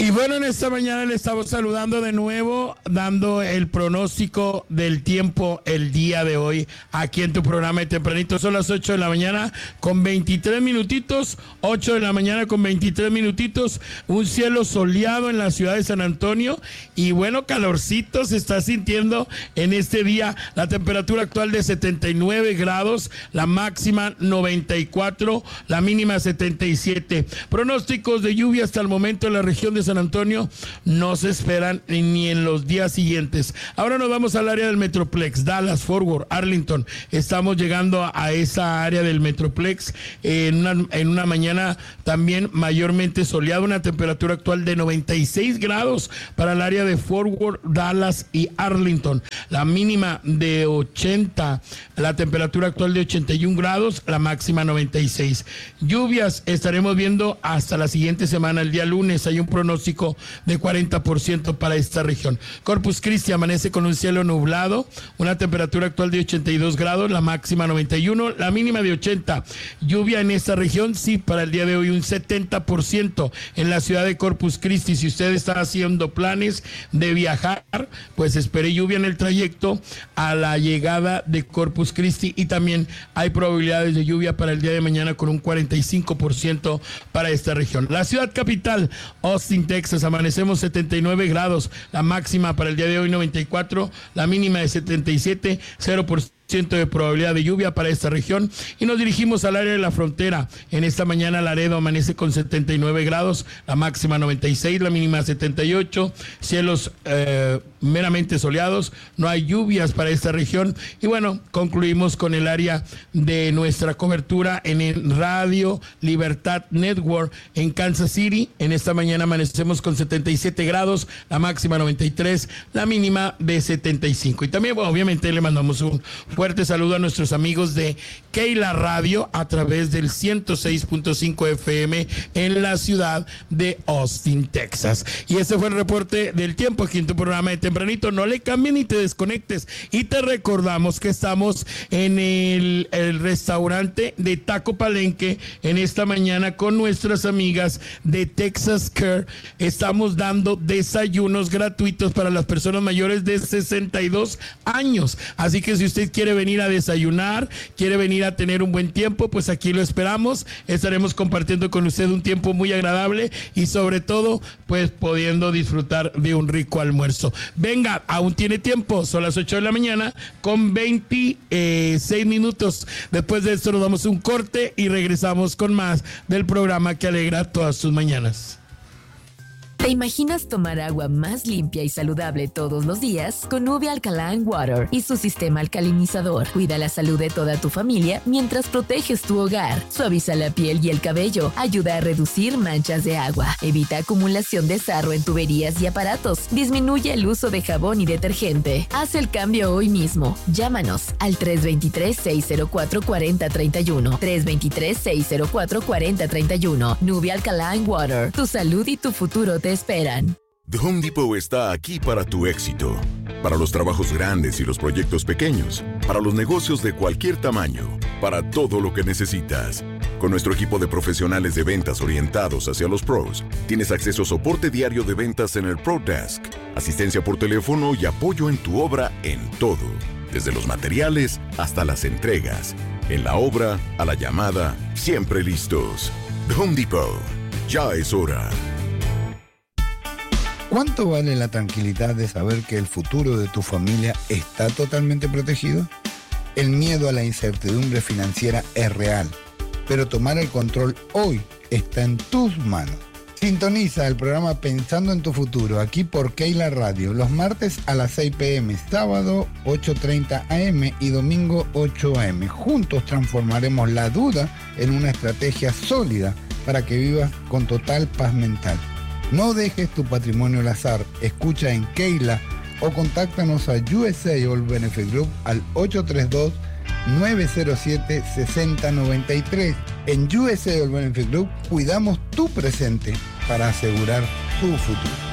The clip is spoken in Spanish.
Y bueno, en esta mañana le estamos saludando de nuevo, dando el pronóstico del tiempo el día de hoy, aquí en tu programa de Tempranito. Son las 8 de la mañana con 23 minutitos, 8 de la mañana con 23 minutitos, un cielo soleado en la ciudad de San Antonio y bueno, calorcito se está sintiendo en este día. La temperatura actual de 79 grados, la máxima 94, la mínima 77. Pronósticos de lluvia hasta el momento en la región de San Antonio no se esperan ni en los días siguientes. Ahora nos vamos al área del Metroplex, Dallas, Fort Worth, Arlington. Estamos llegando a esa área del Metroplex en una mañana también mayormente soleada, una temperatura actual de 96 grados para el área de Fort Worth, Dallas y Arlington. La mínima de 80, la temperatura actual de 81 grados, la máxima 96. Lluvias estaremos viendo hasta la siguiente semana, el día lunes. Hay un pronóstico de 40% para esta región. Corpus Christi amanece con un cielo nublado, una temperatura actual de 82 grados, la máxima 91, la mínima de 80. Lluvia en esta región, sí, para el día de hoy un 70% en la ciudad de Corpus Christi. Si usted está haciendo planes de viajar, pues espere lluvia en el trayecto a la llegada de Corpus Christi, y también hay probabilidades de lluvia para el día de mañana con un 45% para esta región. La ciudad capital, Austin, Texas, amanecemos 79 grados, la máxima para el día de hoy 94, la mínima de 77, 0% de probabilidad de lluvia para esta región. Y nos dirigimos al área de la frontera. En esta mañana Laredo amanece con 79 grados, la máxima 96, la mínima 78, cielos meramente soleados, no hay lluvias para esta región. Y bueno, concluimos con el área de nuestra cobertura en el Radio Libertad Network en Kansas City. En esta mañana amanecemos con 77 grados, la máxima 93, la mínima de 75. Y también, bueno, obviamente le mandamos un fuerte saludo a nuestros amigos de Keila Radio a través del 106.5 FM en la ciudad de Austin, Texas. Y este fue el reporte del tiempo aquí en tu programa de Tempranito. No le cambien ni te desconectes. Y te recordamos que estamos en el restaurante de Taco Palenque en esta mañana con nuestras amigas de Texas Care. Estamos dando desayunos gratuitos para las personas mayores de 62 años. Así que si usted quiere venir a desayunar, quiere venir a tener un buen tiempo, pues aquí lo esperamos. Estaremos compartiendo con usted un tiempo muy agradable y sobre todo, pues pudiendo disfrutar de un rico almuerzo. Venga, aún tiene tiempo, son las 8 de la mañana con 26 minutos. Después de esto nos damos un corte y regresamos con más del programa que alegra todas sus mañanas. ¿Te imaginas tomar agua más limpia y saludable todos los días? Con Nubia Alkaline Water y su sistema alcalinizador. Cuida la salud de toda tu familia mientras proteges tu hogar. Suaviza la piel y el cabello. Ayuda a reducir manchas de agua. Evita acumulación de sarro en tuberías y aparatos. Disminuye el uso de jabón y detergente. Haz el cambio hoy mismo. Llámanos al 323-604-4031. 323-604-4031. Nubia Alkaline Water. Tu salud y tu futuro te esperan. The Home Depot está aquí para tu éxito. Para los trabajos grandes y los proyectos pequeños. Para los negocios de cualquier tamaño. Para todo lo que necesitas. Con nuestro equipo de profesionales de ventas orientados hacia los pros, tienes acceso a soporte diario de ventas en el Pro Desk, asistencia por teléfono y apoyo en tu obra en todo. Desde los materiales hasta las entregas. En la obra, a la llamada, siempre listos. The Home Depot. Ya es hora. ¿Cuánto vale la tranquilidad de saber que el futuro de tu familia está totalmente protegido? El miedo a la incertidumbre financiera es real, pero tomar el control hoy está en tus manos. Sintoniza el programa Pensando en tu Futuro, aquí por Keila Radio, los martes a las 6 p.m., sábado 8:30 a.m. y domingo 8 a.m. Juntos transformaremos la duda en una estrategia sólida para que vivas con total paz mental. No dejes tu patrimonio al azar. Escucha en Keila o contáctanos a USA All Benefit Group al 832-907-6093. En USA All Benefit Group cuidamos tu presente para asegurar tu futuro.